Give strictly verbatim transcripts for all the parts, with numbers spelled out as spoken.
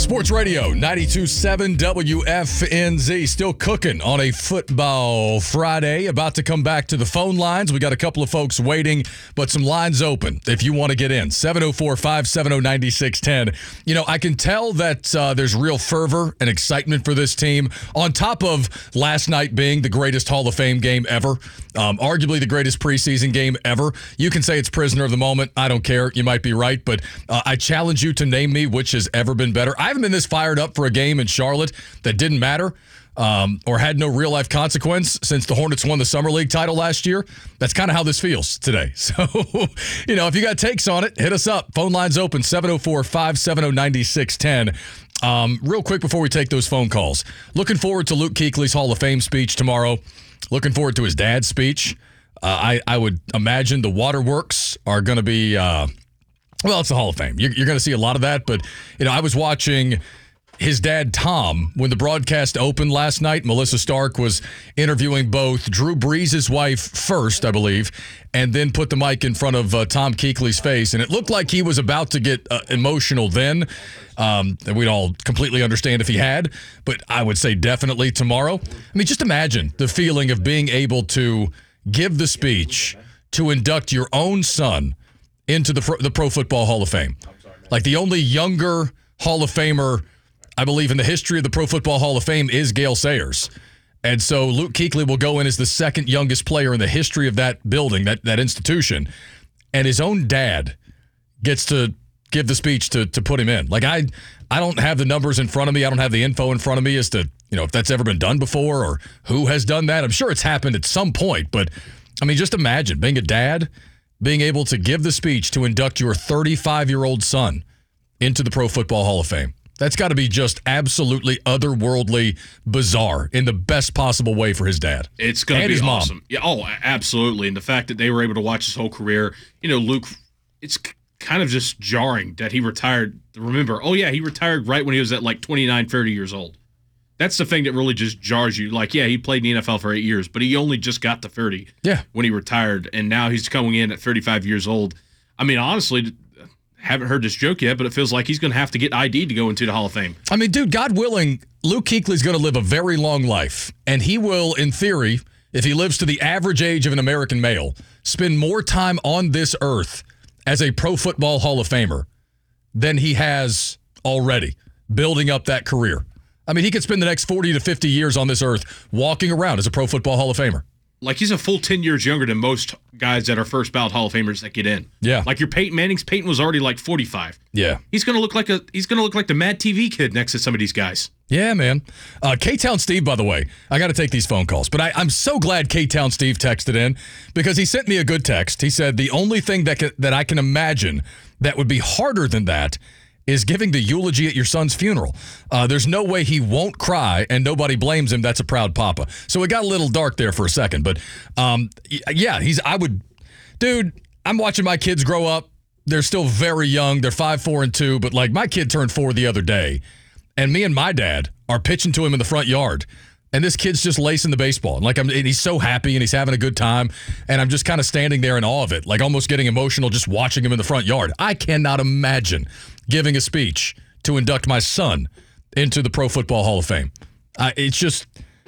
Sports Radio ninety-two point seven W F N Z, still cooking on a football Friday. About to come back to the phone lines. We got a couple of folks waiting, but some lines open if you want to get in. seven oh four, five seven oh, nine six one oh. You know, I can tell that uh, there's real fervor and excitement for this team, on top of last night being the greatest Hall of Fame game ever, um, arguably the greatest preseason game ever. You can say it's prisoner of the moment. I don't care. You might be right, but uh, I challenge you to name me which has ever been better. I haven't been this fired up for a game in Charlotte that didn't matter um, or had no real-life consequence since the Hornets won the Summer League title last year. That's kind of how this feels today. So, you know, if you got takes on it, hit us up. Phone lines open, seven oh four, five seven oh, nine six one oh. Um, real quick before we take those phone calls, looking forward to Luke Kuechly's Hall of Fame speech tomorrow. Looking forward to his dad's speech. Uh, I, I would imagine the waterworks are going to be... Uh, Well, it's the Hall of Fame. You're, you're going to see a lot of that. But, you know, I was watching his dad, Tom, when the broadcast opened last night. Melissa Stark was interviewing both Drew Brees' wife first, I believe, and then put the mic in front of uh, Tom Kuechly's face. And it looked like he was about to get uh, emotional then. Um, and we'd all completely understand if he had. But I would say definitely tomorrow. I mean, just imagine the feeling of being able to give the speech to induct your own son into the the Pro Football Hall of Fame. Like, the only younger Hall of Famer, I believe, in the history of the Pro Football Hall of Fame is Gale Sayers. And so Luke Kuechly will go in as the second youngest player in the history of that building, that, that institution. And his own dad gets to give the speech to to put him in. Like, I I don't have the numbers in front of me. I don't have the info in front of me as to, you know, if that's ever been done before or who has done that. I'm sure it's happened at some point. But, I mean, just imagine being a dad, being able to give the speech to induct your thirty-five-year-old son into the Pro Football Hall of Fame. That's got to be just absolutely otherworldly bizarre in the best possible way for his dad. It's going to be awesome. Mom. Yeah, oh, absolutely. And the fact that they were able to watch his whole career, you know, Luke, it's kind of just jarring that he retired. Remember, oh, yeah, he retired right when he was at like twenty-nine, thirty years old. That's the thing that really just jars you. Like, yeah, he played in the N F L for eight years, but he only just got to thirty yeah. when he retired, and now he's coming in at thirty-five years old. I mean, honestly, haven't heard this joke yet, but it feels like he's going to have to get I D'd to go into the Hall of Fame. I mean, dude, God willing, Luke Kuechly's going to live a very long life, and he will, in theory, if he lives to the average age of an American male, spend more time on this earth as a Pro Football Hall of Famer than he has already, building up that career. I mean, he could spend the next forty to fifty years on this earth walking around as a Pro Football Hall of Famer. Like, he's a full ten years younger than most guys that are first ballot Hall of Famers that get in. Yeah. Like your Peyton Manning's. Peyton was already like forty-five. Yeah. He's gonna look like a he's gonna look like the Mad T V kid next to some of these guys. Yeah, man. Uh, K-Town Steve, by the way, I got to take these phone calls, but I, I'm so glad K-Town Steve texted in because he sent me a good text. He said the only thing that can, that I can imagine that would be harder than that is giving the eulogy at your son's funeral. Uh, there's no way he won't cry, and nobody blames him. That's a proud papa. So it got a little dark there for a second, but um, yeah, he's. I would, dude. I'm watching my kids grow up. They're still very young. They're five, four, and two. But like my kid turned four the other day, and me and my dad are pitching to him in the front yard. And this kid's just lacing the baseball. And like I'm, and he's so happy and he's having a good time. And I'm just kind of standing there in awe of it, like almost getting emotional just watching him in the front yard. I cannot imagine giving a speech to induct my son into the Pro Football Hall of Fame. I, it's just...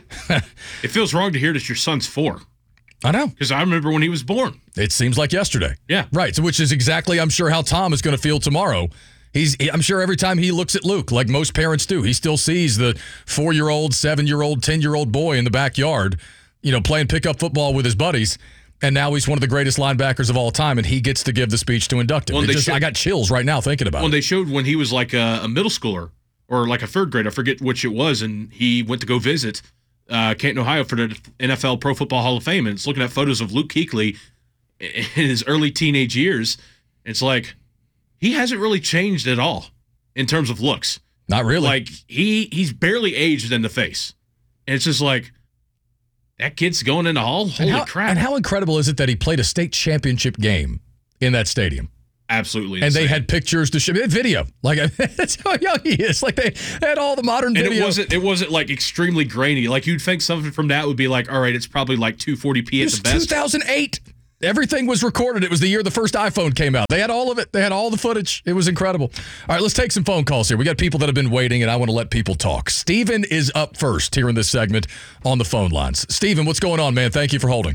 It feels wrong to hear that your son's four. I know. Because I remember when he was born. It seems like yesterday. Yeah. Right, so which is exactly, I'm sure, how Tom is going to feel tomorrow. He's, I'm sure every time he looks at Luke, like most parents do, he still sees the four-year-old, seven-year-old, ten-year-old boy in the backyard, you know, playing pickup football with his buddies. And now he's one of the greatest linebackers of all time, and he gets to give the speech to induct him. Well, It just, showed, I got chills right now thinking about well, it. When they showed when he was like a, a middle schooler or like a third grade, I forget which it was, and he went to go visit uh, Canton, Ohio for the N F L Pro Football Hall of Fame, and it's looking at photos of Luke Kuechly in his early teenage years. It's like he hasn't really changed at all in terms of looks. Not really. Like, he he's barely aged in the face. And it's just like, that kid's going in the hall? Holy and how, crap. And how incredible is it that he played a state championship game in that stadium? Absolutely And insane. they had pictures to show, video. Like, that's how young he is. Like, they had all the modern and video. it wasn't, it wasn't like extremely grainy. Like, you'd think something from that would be like, all right, it's probably like two forty p at the best. two thousand eight Everything was recorded. It was the year the first iPhone came out. They had all of it. They had all the footage. It was incredible. All right, let's take some phone calls here. We got people that have been waiting, and I want to let people talk. Steven is up first here in this segment on the phone lines. Steven, what's going on, man? Thank you for holding.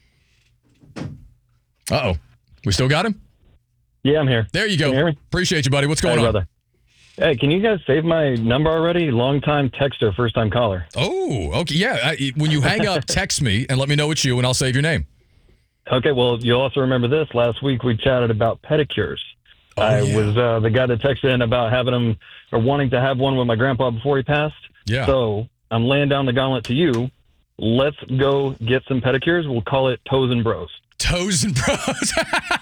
Uh-oh. We still got him? Yeah, I'm here. There you go. Can you hear me? Appreciate you, buddy. What's going Hey, on? brother. Hey, can you guys save my number already? Long-time texter, first-time caller. Oh, okay. Yeah. I, when you hang up, text me and let me know it's you, and I'll save your name. Okay, well, you'll also remember this. Last week we chatted about pedicures. Oh, I yeah. was uh, the guy that texted in about having them or wanting to have one with my grandpa before he passed. Yeah. So I'm laying down the gauntlet to you. Let's go get some pedicures. We'll call it Toes and Bros. Toes and Bros.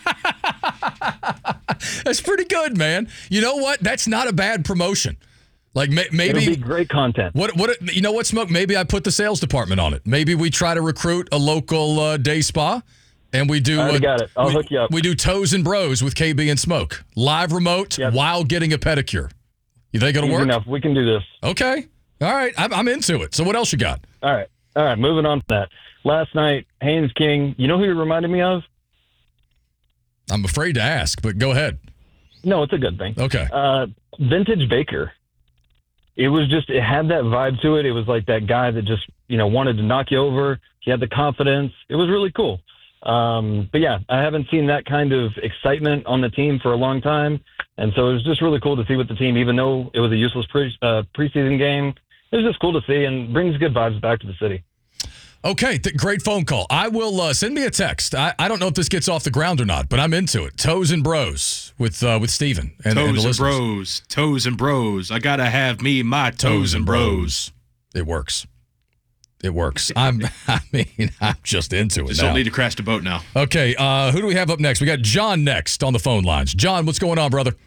That's pretty good, man. You know what? That's not a bad promotion. Like may, maybe It'll be great content. What what you know what, Smoke? Maybe I put the sales department on it. Maybe we try to recruit a local uh, day spa, and we do. I already uh, got it. I'll we, hook you up. We do Toes and Bros with K B and Smoke live remote Yep. while getting a pedicure. You think it'll Easy work? enough. We can do this. Okay. All right. I'm, I'm into it. So what else you got? All right. All right. Moving on to that. Last night, Haynes King. You know who he reminded me of? I'm afraid to ask, but go ahead. No, it's a good thing. Okay. Uh, Vintage Baker. It was just, it had that vibe to it. It was like that guy that just, you know, wanted to knock you over. He had the confidence. It was really cool. Um, but yeah, I haven't seen that kind of excitement on the team for a long time. And so it was just really cool to see with the team, even though it was a useless pre- uh, preseason game. It was just cool to see and brings good vibes back to the city. Okay, th- great phone call. I will uh, send me a text. I, I don't know if this gets off the ground or not, but I'm into it. Toes and Bros with uh, with Steven and, Toes and the and, listeners. bros, toes and bros. I gotta have me my toes, Toes and and bros. It works. It works. I'm. I mean, I'm just into it Just now. don't need to crash the boat now. Okay, uh, who do we have up next? We got John next on the phone lines. John, what's going on, brother?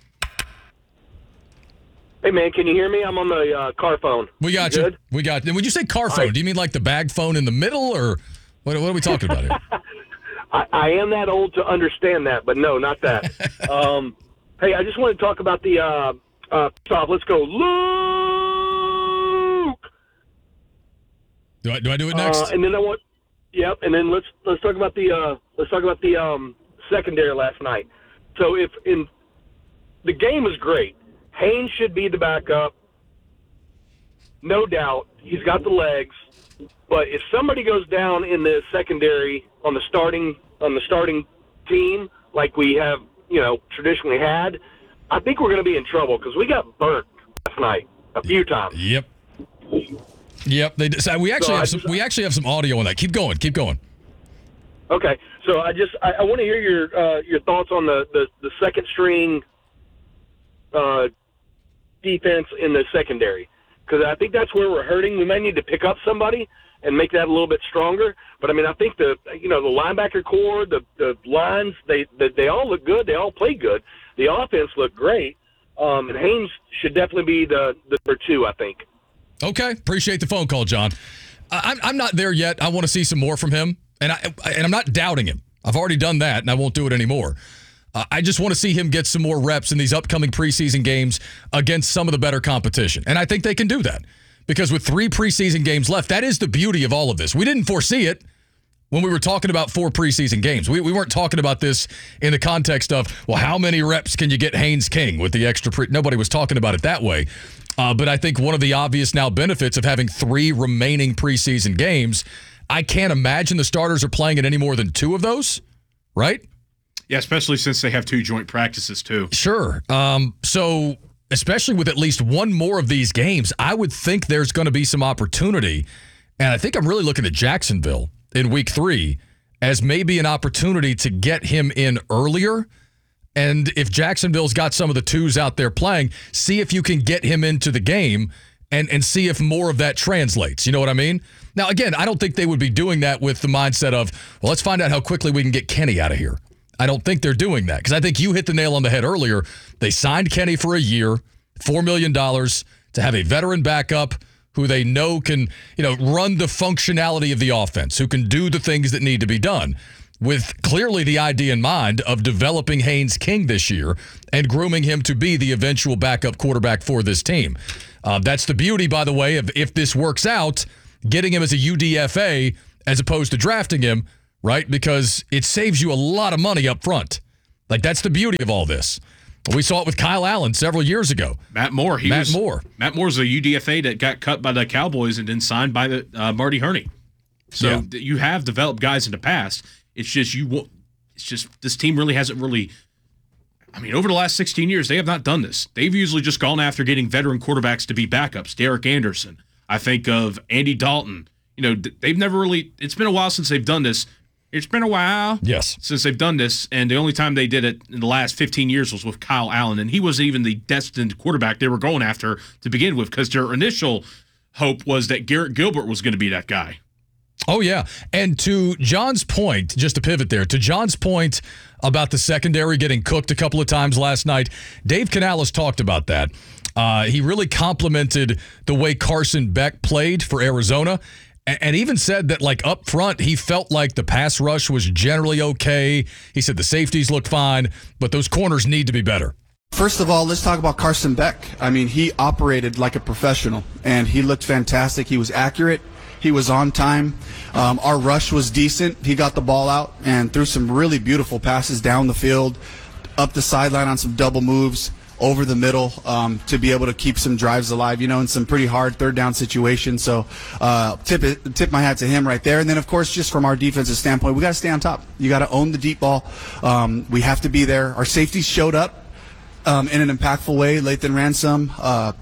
Hey, man, can you hear me? I'm on the uh, car phone. We got You you. good? We got. And when you say car phone, right. do you mean like the bag phone in the middle, or what? What are we talking about here? I, I am that old to understand that, but no, not that. um, hey, I just want to talk about the uh, uh, stop. Let's go, Luke. Do I do I do it next? Uh, and then I want, yep. And then let's let's talk about the uh, let's talk about the um, secondary last night. So if in the game is great, Haynes should be the backup, no doubt. He's got the legs. But if somebody goes down in the secondary on the starting on the starting team, like we have, you know, traditionally had, I think we're going to be in trouble because we got burnt last night a few times. Yep. Yep. They so we actually So have I some. just- We actually have some audio on that. Keep going. Keep going. Okay, so I just I, I want to hear your uh, your thoughts on the, the, the second string uh, defense in the secondary, because I think that's where we're hurting. We may need to pick up somebody and make that a little bit stronger. But I mean, I think the you know the linebacker core, the the lines, they they, they all look good. They all play good. The offense looked great. Um, and Haynes should definitely be the, the number two, I think. Okay. Appreciate the phone call, John. I, I'm I'm not there yet. I want to see some more from him, and I and I'm not doubting him. I've already done that, and I won't do it anymore. Uh, I just want to see him get some more reps in these upcoming preseason games against some of the better competition, and I think they can do that. Because with three preseason games left, that is the beauty of all of this. We didn't foresee it when we were talking about four preseason games. We, we weren't talking about this in the context of, well, how many reps can you get Haynes King with the extra pre- Nobody was talking about it that way. Uh, but I think one of the obvious now benefits of having three remaining preseason games, I can't imagine the starters are playing in any more than two of those, right? Yeah, especially since they have two joint practices, too. Sure. Um, so especially with at least one more of these games, I would think there's going to be some opportunity. And I think I'm really looking at Jacksonville in week three as maybe an opportunity to get him in earlier. And if Jacksonville's got some of the twos out there playing, see if you can get him into the game and, and see if more of that translates. You know what I mean? Now, again, I don't think they would be doing that with the mindset of, well, let's find out how quickly we can get Kenny out of here. I don't think they're doing that because I think you hit the nail on the head earlier. They signed Kenny for a year, four million dollars to have a veteran backup who they know can, you know, run the functionality of the offense, who can do the things that need to be done, with clearly the idea in mind of developing Haynes King this year and grooming him to be the eventual backup quarterback for this team. Uh, that's the beauty, by the way, of if this works out, getting him as a U D F A as opposed to drafting him right? Because it saves you a lot of money up front. Like, that's the beauty of all this. We saw it with Kyle Allen several years ago. Matt Moore. He Matt was, Moore. Matt Moore's a U D F A that got cut by the Cowboys and then signed by the uh, Marty Hurney. So Yeah. th- you have developed guys in the past. It's just you. wa- It's just this team really hasn't really. I mean, over the last sixteen years, they have not done this. They've usually just gone after getting veteran quarterbacks to be backups. Derek Anderson. I think of Andy Dalton. You know, th- they've never really. It's been a while since they've done this. It's been a while. Yes. Since they've done this, and the only time they did it in the last fifteen years was with Kyle Allen, and he wasn't even the destined quarterback they were going after to begin with, because their initial hope was that Garrett Gilbert was going to be that guy. Oh, yeah. And to John's point, just to pivot there, to John's point about the secondary getting cooked a couple of times last night, Dave Canales talked about that. Uh, he really complimented the way Carson Beck played for Arizona, and, and even said that, like, up front, he felt like the pass rush was generally okay. He said the safeties look fine, but those corners need to be better. First of all, let's talk about Carson Beck. I mean, he operated like a professional, and he looked fantastic. He was accurate. He was on time. Um, our rush was decent. He got the ball out and threw some really beautiful passes down the field, up the sideline on some double moves, over the middle um, to be able to keep some drives alive, you know, in some pretty hard third down situations. So uh, tip it, tip my hat to him right there. And then, of course, just from our defensive standpoint, we got to stay on top. You got to own the deep ball. Um, we have to be there. Our safeties showed up um, in an impactful way. Lathan Ransom, uh,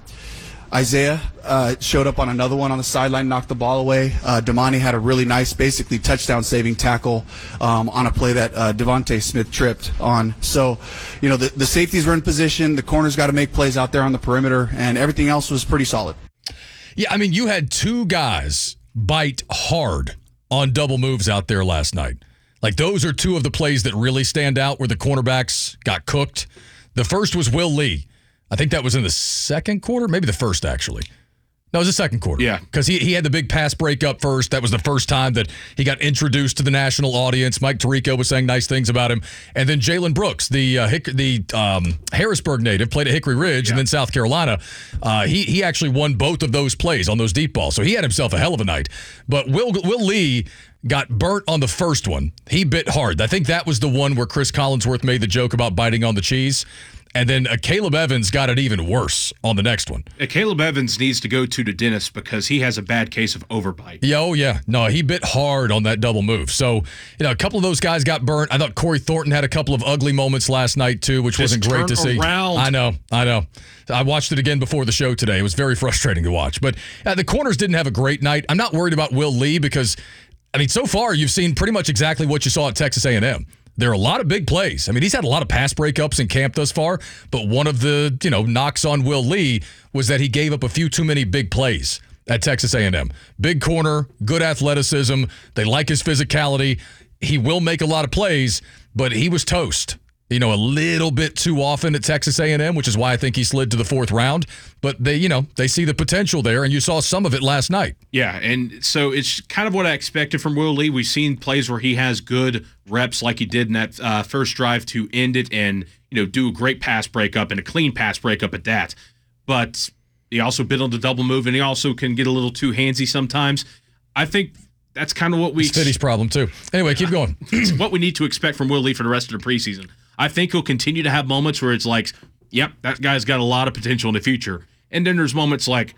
Isaiah uh, showed up on another one on the sideline, knocked the ball away. Uh, Damani had a really nice, basically touchdown-saving tackle um, on a play that uh, Devontae Smith tripped on. So, you know, the, the safeties were in position. The corners got to make plays out there on the perimeter, and everything else was pretty solid. Yeah, I mean, you had two guys bite hard on double moves out there last night. Like, those are two of the plays that really stand out where the cornerbacks got cooked. The first was Will Lee. I think that was in the second quarter, maybe the first, actually. No, it was the second quarter. Yeah. Because he, he had the big pass breakup first. That was the first time that he got introduced to the national audience. Mike Tirico was saying nice things about him. And then Jalen Brooks, the uh, Hick, the um, Harrisburg native, played at Hickory Ridge yeah. and then South Carolina. Uh, he he actually won both of those plays on those deep balls. So he had himself a hell of a night. But Will Will Lee got burnt on the first one. He bit hard. I think that was the one where Chris Collinsworth made the joke about biting on the cheese. And then uh, Caleb Evans got it even worse on the next one. Uh, Caleb Evans needs to go to the dentist because he has a bad case of overbite. Yeah, oh, yeah. No, he bit hard on that double move. So, you know, a couple of those guys got burnt. I thought Corey Thornton had a couple of ugly moments last night, too, which Just wasn't great to see. around. I know, I know. I watched it again before the show today. It was very frustrating to watch. But uh, the corners didn't have a great night. I'm not worried about Will Lee because, I mean, so far you've seen pretty much exactly what you saw at Texas A and M. There are a lot of big plays. I mean, he's had a lot of pass breakups in camp thus far, but one of the, you know, knocks on Will Lee was that he gave up a few too many big plays at Texas A and M. Big corner, good athleticism. They like his physicality. He will make a lot of plays, but he was toast. You know, a little bit too often at Texas A and M, which is why I think he slid to the fourth round. But they, you know, they see the potential there, and you saw some of it last night. Yeah, and so it's kind of what I expected from Will Lee. We've seen plays where he has good reps like he did in that uh, first drive to end it and, you know, do a great pass breakup and a clean pass breakup at that. But he also bit on the double move, and he also can get a little too handsy sometimes. I think that's kind of what we... It's Fitty's problem, too. Anyway, keep going. It's what we need to expect from Will Lee for the rest of the preseason. I think he'll continue to have moments where it's like, yep, that guy's got a lot of potential in the future. And then there's moments like,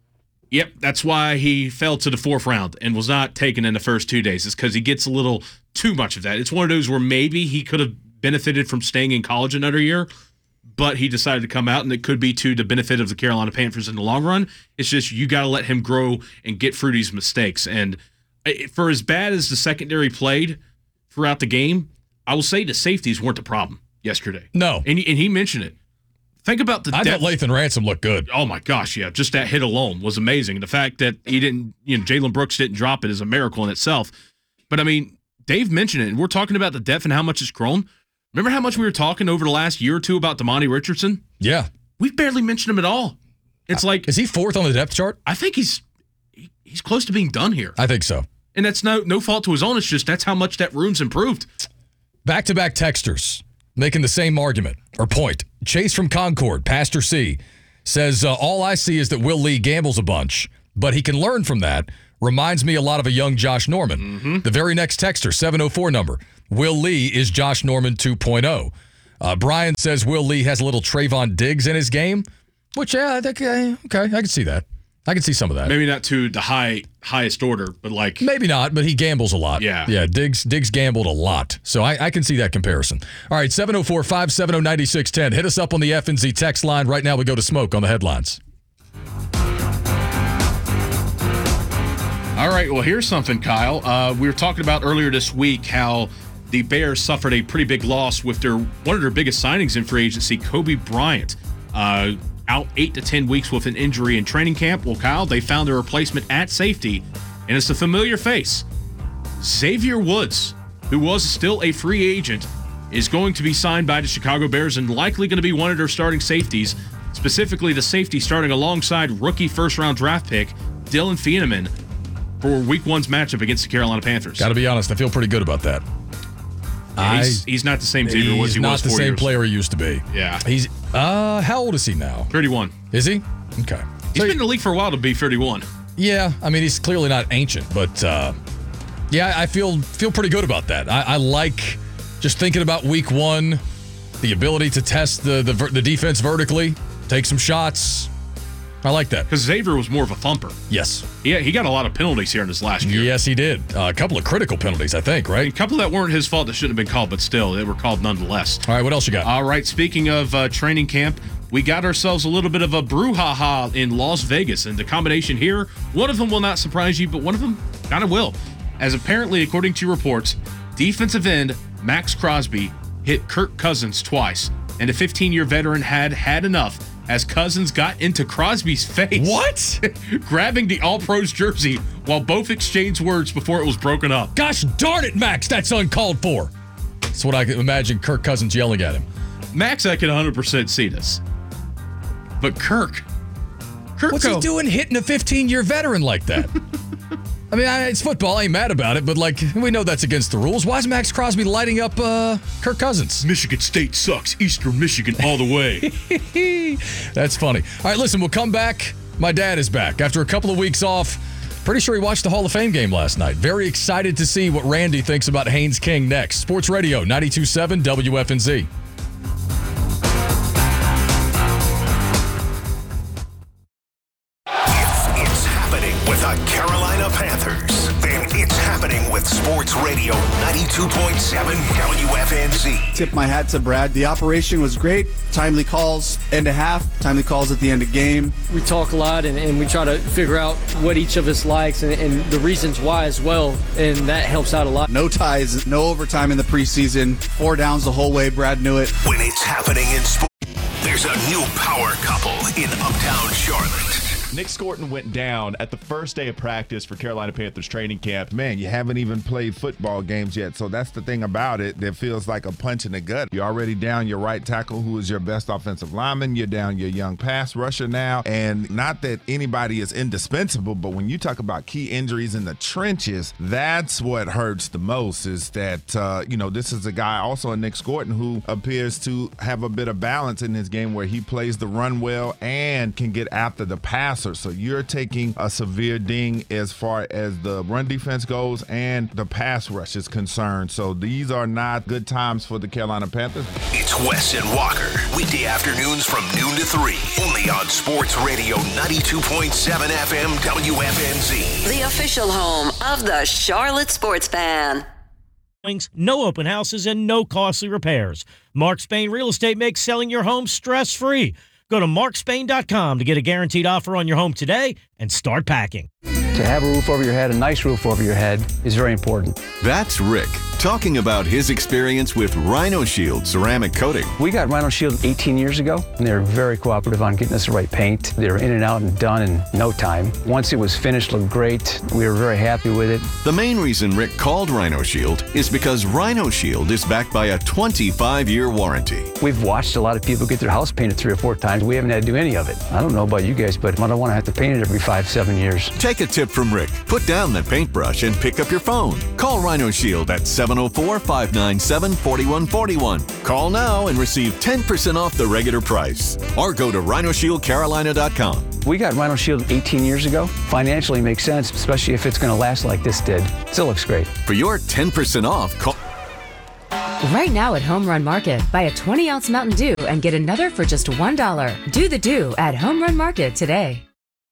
yep, that's why he fell to the fourth round and was not taken in the first two days. It's because he gets a little too much of that. It's one of those where maybe he could have benefited from staying in college another year, but he decided to come out, and it could be to the benefit of the Carolina Panthers in the long run. It's just you got to let him grow and get through these mistakes. And for as bad as the secondary played throughout the game, I will say the safeties weren't the problem yesterday. No. And, and he mentioned it. Think about the I depth. thought Lathan Ransom looked good. Oh, my gosh, yeah. Just that hit alone was amazing. The fact that he didn't, you know, Jalen Brooks didn't drop it is a miracle in itself. But, I mean, Dave mentioned it, and we're talking about the depth and how much it's grown. Remember how much we were talking over the last year or two about Damani Richardson? Yeah. We've barely mentioned him at all. It's like... Is he fourth on the depth chart? I think he's he, he's close to being done here. I think so. And that's no no fault to his own. It's just that's how much that room's improved. Back-to-back texters making the same argument or point. Chase from Concord, Pastor C, says, uh, all I see is that Will Lee gambles a bunch, but he can learn from that. Reminds me a lot of a young Josh Norman. Mm-hmm. The very next texter, seven oh four number. Will Lee is Josh Norman two point oh. Uh, Brian says Will Lee has a little Trayvon Diggs in his game, which, yeah, I think, uh, okay, I can see that. I can see some of that. Maybe not to the high highest order, but like maybe not, but he gambles a lot. Yeah, yeah. Diggs Diggs gambled a lot, so I, I can see that comparison. All right, seven oh four, five seven oh, nine six one oh. Hit us up on the F N Z text line right now. We go to Smoke on the headlines. All right, well, here's something, Kyle. Uh, we were talking about earlier this week how the Bears suffered a pretty big loss with their one of their biggest signings in free agency, Kobe Bryant. Uh, out eight to ten weeks with an injury in training camp. Well, Kyle, they found a replacement at safety, and it's a familiar face. Xavier Woods, who was still a free agent, is going to be signed by the Chicago Bears and likely going to be one of their starting safeties, specifically the safety starting alongside rookie first-round draft pick Dylan Feeneman for Week One's matchup against the Carolina Panthers. Got to be honest, I feel pretty good about that. Yeah, he's, he's not the same Xavier Woods he was four years. He's not the same player he used to be. Yeah. He's uh, how old is he now? thirty-one. Is he? Okay. He's So been in the league for a while to be thirty-one. Yeah, I mean, he's clearly not ancient, but uh, yeah, I feel feel pretty good about that. I, I like just thinking about Week One, the ability to test the the, the defense vertically, take some shots. I like that. Because Xavier was more of a thumper. Yes. Yeah, he got a lot of penalties here in this last year. Yes, he did. Uh, a couple of critical penalties, I think, right? A couple that weren't his fault that shouldn't have been called, but still, they were called nonetheless. All right, what else you got? All right, speaking of uh, training camp, we got ourselves a little bit of a brouhaha in Las Vegas, and the combination here, one of them will not surprise you, but one of them kind of will. As apparently, according to reports, defensive end Max Crosby hit Kirk Cousins twice, and a fifteen-year veteran had had enough as Cousins got into Crosby's face. What? Grabbing the All-Pros jersey while both exchanged words before it was broken up. Gosh darn it, Max, that's uncalled for. That's what I can imagine Kirk Cousins yelling at him. Max, I can one hundred percent see this. But Kirk. Kirk What's go, he doing hitting a fifteen-year veteran like that? I mean, I, it's football. I ain't mad about it, but, like, we know that's against the rules. Why is Max Crosby lighting up uh, Kirk Cousins? Michigan State sucks. Eastern Michigan all the way. That's funny. All right, listen, we'll come back. My dad is back after a couple of weeks off. Pretty sure he watched the Hall of Fame game last night. Very excited to see what Randy thinks about Haynes King next. Sports Radio, ninety-two point seven W F N Z. With the Carolina Panthers, then it's happening with Sports Radio ninety-two point seven W F N Z. Tip my hat to Brad. The operation was great. Timely calls, end of half, timely calls at the end of game. We talk a lot and, and we try to figure out what each of us likes and, and the reasons why as well, and that helps out a lot. No ties, no overtime in the preseason. Four downs the whole way. Brad knew it. When it's happening in sports, there's a new power couple in Uptown Charlotte. Nick Scorton went down at the first day of practice for Carolina Panthers training camp. Man, you haven't even played football games yet, so that's the thing about it that feels like a punch in the gut. You're already down your right tackle, who is your best offensive lineman. You're down your young pass rusher now, and not that anybody is indispensable, but when you talk about key injuries in the trenches, that's what hurts the most, is that, uh, you know, this is a guy also in Nick Scorton who appears to have a bit of balance in his game where he plays the run well and can get after the pass. So you're taking a severe ding as far as the run defense goes and the pass rush is concerned. So these are not good times for the Carolina Panthers. It's Wes and Walker, weekday afternoons from noon to three, only on Sports Radio ninety-two point seven F M W F N Z. The official home of the Charlotte Sports Fan. No open houses and no costly repairs. Mark Spain Real Estate makes selling your home stress-free. Go to mark spain dot com to get a guaranteed offer on your home today and start packing. To have a roof over your head, a nice roof over your head, is very important. That's Rick talking about his experience with Rhino Shield ceramic coating. We got Rhino Shield eighteen years ago, and they were very cooperative on getting us the right paint. They were in and out and done in no time. Once it was finished, looked great. We were very happy with it. The main reason Rick called Rhino Shield is because Rhino Shield is backed by a twenty-five year warranty. We've watched a lot of people get their house painted three or four times. We haven't had to do any of it. I don't know about you guys, but I don't want to have to paint it every five, seven years. Take a tip from Rick. Put down that paintbrush and pick up your phone. Call Rhino Shield at seven oh four, five nine seven, four one four one. Call now and receive ten percent off the regular price. Or go to rhino shield carolina dot com. We got Rhino Shield eighteen years ago. Financially makes sense, especially if it's going to last like this did. Still looks great. For your ten percent off, call. Right now at Home Run Market, buy a twenty ounce Mountain Dew and get another for just one dollar. Do the Dew at Home Run Market today.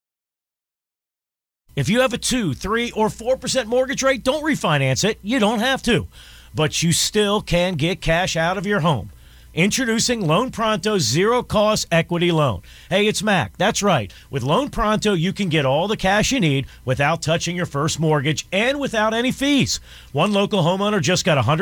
If you have a two, three, or four percent mortgage rate, don't refinance it. You don't have to. But you still can get cash out of your home. Introducing Loan Pronto's zero-cost equity loan. Hey, it's Mac. That's right. With Loan Pronto, you can get all the cash you need without touching your first mortgage and without any fees. One local homeowner just got one hundred